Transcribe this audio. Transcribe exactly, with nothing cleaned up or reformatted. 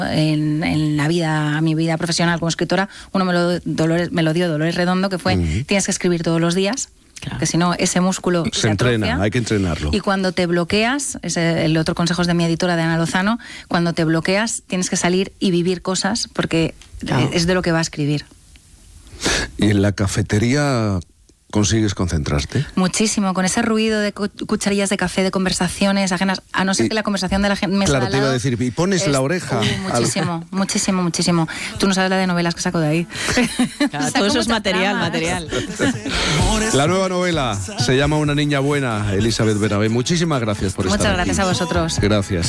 En, en la vida, mi vida profesional como escritora, uno me lo, Dolores, me lo dio Dolores Redondo, que fue, uh-huh. tienes que escribir todos los días, claro. que si no, ese músculo se, se entrena, atrofia. Hay que entrenarlo. Y cuando te bloqueas, ese, el otro consejo es de mi editora, de Ana Lozano, cuando te bloqueas, tienes que salir y vivir cosas, porque claro. es de lo que va a escribir. ¿Y en la cafetería consigues concentrarte? Muchísimo, con ese ruido de cucharillas de café, de conversaciones ajenas, a no ser y, que la conversación de la gente... Claro, te iba a decir, y pones es, la oreja... Uh, muchísimo, al... muchísimo, muchísimo. Tú no sabes la de novelas que saco de ahí. Claro, todo eso es material, tramas. material. La nueva novela se llama Una niña buena, Elizabeth Benavent. Muchísimas gracias por Muchas estar gracias aquí. a vosotros. Gracias.